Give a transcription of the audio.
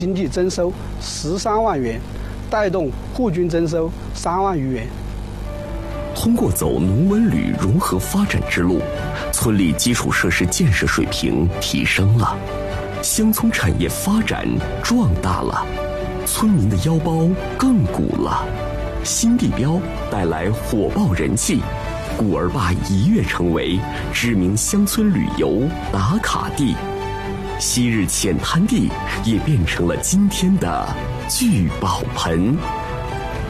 经济增收13万元，带动户均增收3万余元。 通过走农文旅融合发展之路，村里基础设施建设水平提升了，乡村产业发展壮大了，村民的腰包更鼓了。新地标带来火爆人气，古儿坝一跃成为知名乡村旅游打卡地，昔日浅滩地也变成了今天的聚宝盆。